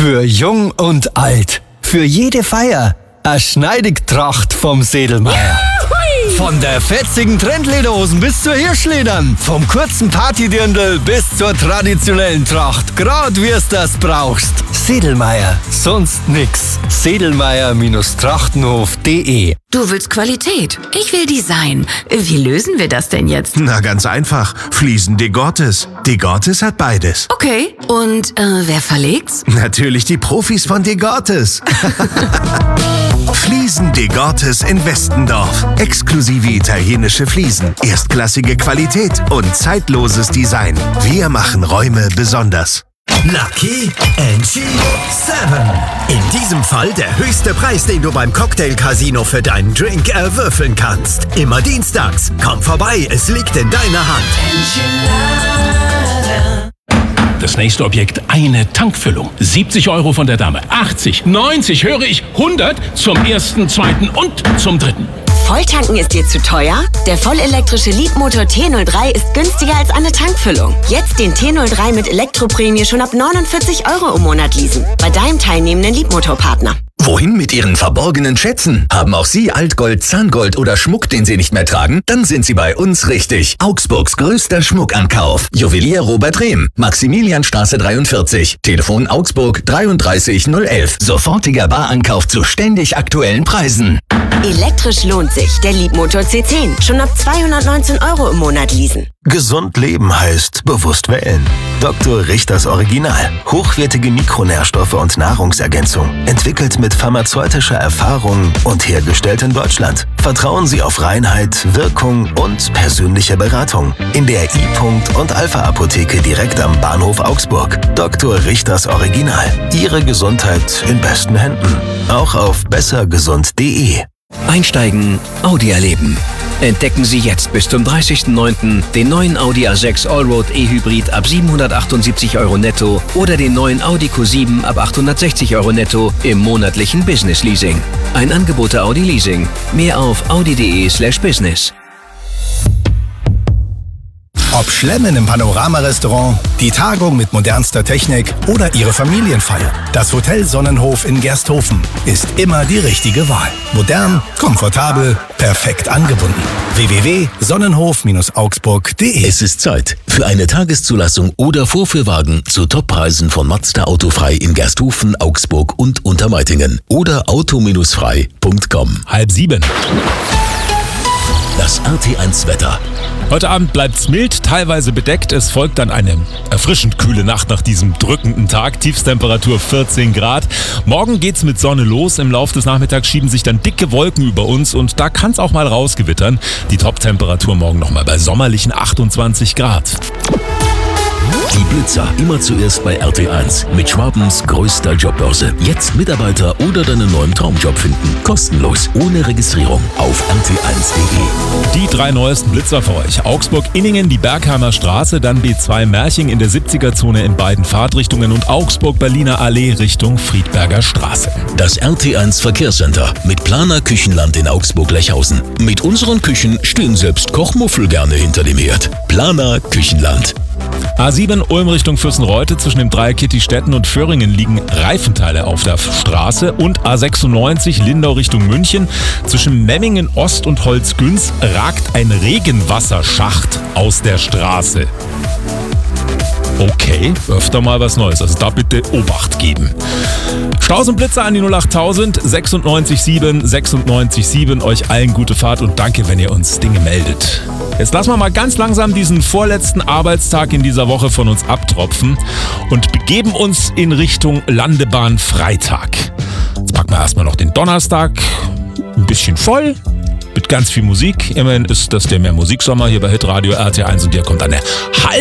Für jung und alt. Für jede Feier. Eine Schneidigtracht vom Sedlmeier. Von der fetzigen Trendlederhosen bis zur Hirschledern. Vom kurzen Partydirndl bis zur traditionellen Tracht. Grad wie's das brauchst. Sedlmeier. Sonst nix. Sedlmeier-trachtenhof.de. Du willst Qualität, ich will Design. Wie lösen wir das denn jetzt? Na, ganz einfach. Fliesen Degortes. Degortes hat beides. Okay, und wer verlegt's? Natürlich die Profis von Degortes. Fliesen Degortes in Westendorf. Exklusive italienische Fliesen, erstklassige Qualität und zeitloses Design. Wir machen Räume besonders. Lucky NG7. In diesem Fall der höchste Preis, den du beim Cocktail Casino für deinen Drink erwürfeln kannst. Immer dienstags. Komm vorbei, es liegt in deiner Hand. Das nächste Objekt, eine Tankfüllung. 70 € von der Dame, 80, 90, höre ich, 100 zum ersten, zweiten und zum dritten. Volltanken ist dir zu teuer? Der vollelektrische Leapmotor T03 ist günstiger als eine Tankfüllung. Jetzt den T03 mit Elektroprämie schon ab 49 € im Monat leasen. Bei deinem teilnehmenden Leapmotor-Partner. Wohin mit Ihren verborgenen Schätzen? Haben auch Sie Altgold, Zahngold oder Schmuck, den Sie nicht mehr tragen? Dann sind Sie bei uns richtig. Augsburgs größter Schmuckankauf. Juwelier Robert Rehm, Maximilianstraße 43. Telefon Augsburg 33011. Sofortiger Barankauf zu ständig aktuellen Preisen. Elektrisch lohnt sich. Der Leapmotor C10. Schon ab 219 € im Monat leasen. Gesund leben heißt bewusst wählen. Dr. Richters Original. Hochwertige Mikronährstoffe und Nahrungsergänzung. Entwickelt mit pharmazeutischer Erfahrung und hergestellt in Deutschland. Vertrauen Sie auf Reinheit, Wirkung und persönliche Beratung. In der I-Punkt und Alpha-Apotheke direkt am Bahnhof Augsburg. Dr. Richters Original. Ihre Gesundheit in besten Händen. Auch auf bessergesund.de. Einsteigen, Audi erleben. Entdecken Sie jetzt bis zum 30.09. den neuen Audi A6 Allroad E-Hybrid ab 778 € netto oder den neuen Audi Q7 ab 860 € netto im monatlichen Business Leasing. Ein Angebot der Audi Leasing. Mehr auf audi.de/business. Ob Schlemmen im Panorama-Restaurant, die Tagung mit modernster Technik oder Ihre Familienfeier, das Hotel Sonnenhof in Gersthofen ist immer die richtige Wahl. Modern, komfortabel, perfekt angebunden. www.sonnenhof-augsburg.de. Es ist Zeit für eine Tageszulassung oder Vorführwagen zu Toppreisen von Mazda Autofrei in Gersthofen, Augsburg und Untermeitingen oder auto-frei.com. 6:30. Das RT1-Wetter. Heute Abend bleibt's mild, teilweise bedeckt. Es folgt dann eine erfrischend kühle Nacht nach diesem drückenden Tag. Tiefstemperatur 14 Grad. Morgen geht's mit Sonne los. Im Laufe des Nachmittags schieben sich dann dicke Wolken über uns und da kann's auch mal rausgewittern. Die Toptemperatur morgen nochmal bei sommerlichen 28 Grad. Die Blitzer immer zuerst bei RT1 mit Schwabens größter Jobbörse. Jetzt Mitarbeiter oder deinen neuen Traumjob finden. Kostenlos, ohne Registrierung auf rt1.de. Die 3 neuesten Blitzer für euch. Augsburg-Inningen, die Bergheimer Straße, dann B2 Märching in der 70er-Zone in beiden Fahrtrichtungen und Augsburg-Berliner Allee Richtung Friedberger Straße. Das RT1 Verkehrscenter mit Planer Küchenland in Augsburg-Lechhausen. Mit unseren Küchen stehen selbst Kochmuffel gerne hinter dem Herd. Planer Küchenland. A7 Ulm Richtung Fürstenreute, zwischen dem Dreieck Kittistetten und Föhringen liegen Reifenteile auf der Straße und A96 Lindau Richtung München. Zwischen Memmingen Ost und Holzgünz ragt ein Regenwasserschacht aus der Straße. Okay, öfter mal was Neues, also da bitte Obacht geben. Staus und Blitzer an die 08000 967 967. Euch allen gute Fahrt und danke, wenn ihr uns Dinge meldet. Jetzt lassen wir mal ganz langsam diesen vorletzten Arbeitstag in dieser Woche von uns abtropfen und begeben uns in Richtung Landebahn Freitag. Jetzt packen wir erstmal noch den Donnerstag ein bisschen voll mit ganz viel Musik. Immerhin ist das der Mehr Musiksommer hier bei Hitradio RT1 und hier kommt eine